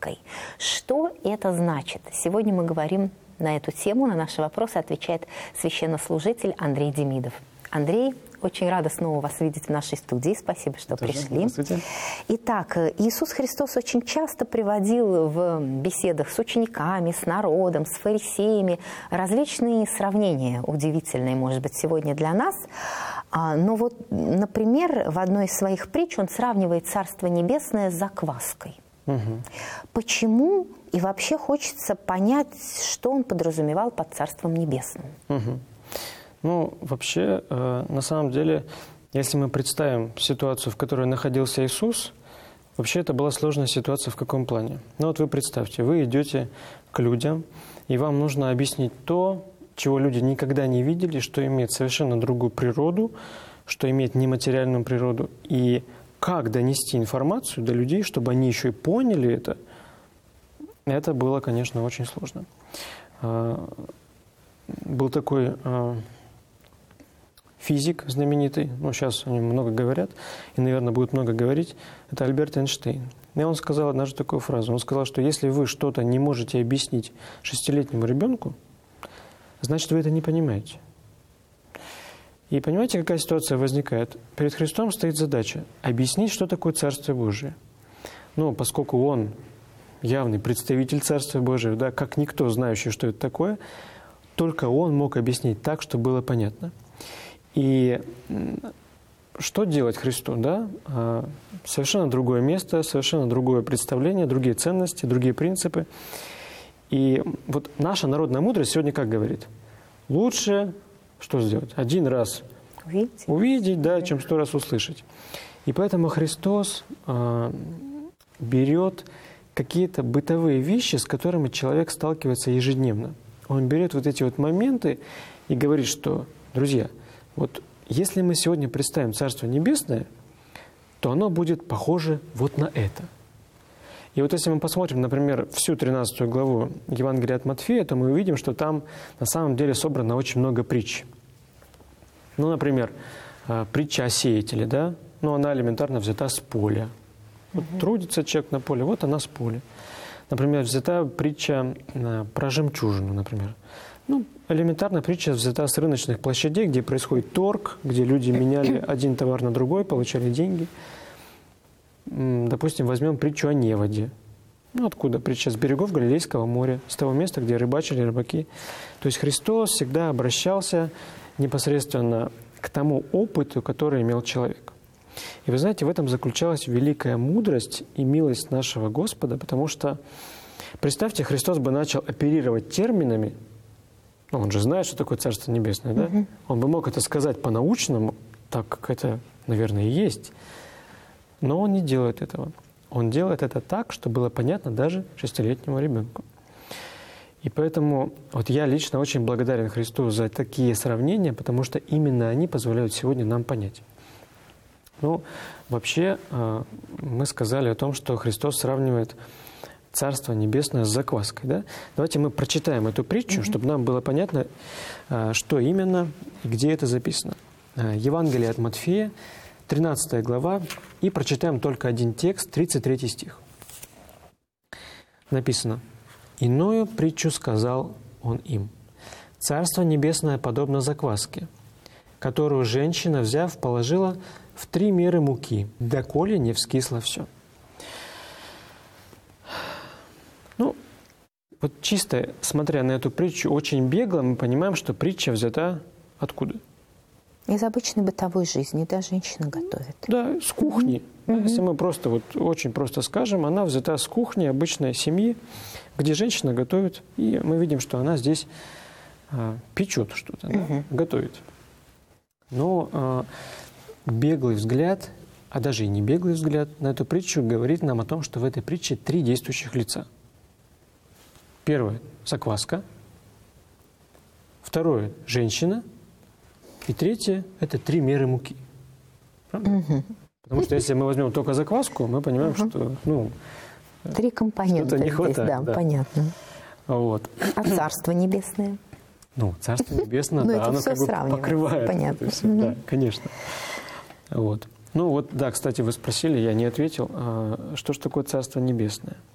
закваской. Что это значит? Сегодня мы говорим на эту тему. На наши вопросы отвечает священнослужитель Андрей Демидов. Андрей, очень рада снова вас видеть в нашей студии. Спасибо, что пришли. Итак, Иисус Христос очень часто приводил в беседах с учениками, с народом, с фарисеями различные сравнения, удивительные, может быть, сегодня для нас. Но вот, например, в одной из своих притч он сравнивает Царство Небесное с закваской. Почему? И вообще хочется понять, что он подразумевал под Царством Небесным. Ну, вообще, на самом деле, если мы представим ситуацию, в которой находился Иисус, вообще это была сложная ситуация в каком плане? Ну вот вы представьте, вы идете к людям, и вам нужно объяснить то, чего люди никогда не видели, что имеет совершенно другую природу, что имеет нематериальную природу, и как донести информацию до людей, чтобы они еще и поняли это было, конечно, очень сложно. Был такой физик знаменитый, ну, сейчас о нем много говорят, и, наверное, будут много говорить, это Альберт Эйнштейн. И он сказал однажды такую фразу. Он сказал, что если вы что-то не можете объяснить 6-летнему ребенку, значит, вы это не понимаете. И понимаете, какая ситуация возникает? Перед Христом стоит задача объяснить, что такое Царствие Божие. Ну, поскольку он явный представитель Царствия Божия, да, как никто знающий, что это такое, только он мог объяснить так, чтобы было понятно. И что делать Христу? Да? Совершенно другое место, совершенно другое представление, другие ценности, другие принципы. И вот наша народная мудрость сегодня как говорит? Лучше что сделать? Один раз увидеть, да, чем 100 раз услышать. И поэтому Христос берет какие-то бытовые вещи, с которыми человек сталкивается ежедневно. Он берет вот эти вот моменты и говорит, что, друзья, вот если мы сегодня представим Царство Небесное, то оно будет похоже вот на это. И вот если мы посмотрим, например, всю 13 главу Евангелия от Матфея, то мы увидим, что там на самом деле собрано очень много притч. Ну, например, притча о сеятеле, да? Ну, она элементарно взята с поля. Вот трудится человек на поле, вот она с поля. Например, взята притча про жемчужину, например. Ну, элементарно притча взята с рыночных площадей, где происходит торг, где люди меняли один товар на другой, получали деньги. Допустим, возьмем притчу о неводе. Ну, откуда притча? С берегов Галилейского моря, с того места, где рыбачили рыбаки. То есть Христос всегда обращался непосредственно к тому опыту, который имел человек. И вы знаете, в этом заключалась великая мудрость и милость нашего Господа, потому что, представьте, Христос бы начал оперировать терминами, ну, он же знает, что такое Царство Небесное, да? Он бы мог это сказать по-научному, так как это, наверное, и есть. Но он не делает этого. Он делает это так, чтобы было понятно даже 6-летнему ребенку. И поэтому вот я лично очень благодарен Христу за такие сравнения, потому что именно они позволяют сегодня нам понять. Ну, вообще, мы сказали о том, что Христос сравнивает Царство Небесное с закваской. Да? Давайте мы прочитаем эту притчу, чтобы нам было понятно, что именно и где это записано. Евангелие от Матфея, 13 глава, и прочитаем только один текст, 33 стих. Написано: «Иною притчу сказал он им. Царство Небесное подобно закваске, которую женщина, взяв, положила в 3 меры муки, доколе не вскисло все». Ну, вот чисто смотря на эту притчу, очень бегло мы понимаем, что притча взята откуда? Из обычной бытовой жизни, да, женщина готовит. Да, с кухни. Да, если мы просто, вот очень просто скажем, она взята с кухни обычной семьи, где женщина готовит, и мы видим, что она здесь печет что-то, да, готовит. Но беглый взгляд, а даже и не беглый взгляд на эту притчу говорит нам о том, что в этой притче 3 действующих лица. Первое – закваска. Второе – женщина. И третье – это 3 меры муки. Потому что если мы возьмем только закваску, мы понимаем, что 3 компонента не хватает, да, понятно. Вот. А Царство Небесное? Ну, Царство Небесное, да, оно как бы покрывает. Понятно. Это все, да, конечно. Вот. Ну вот, да, кстати, вы спросили, я не ответил, что же такое Царство Небесное.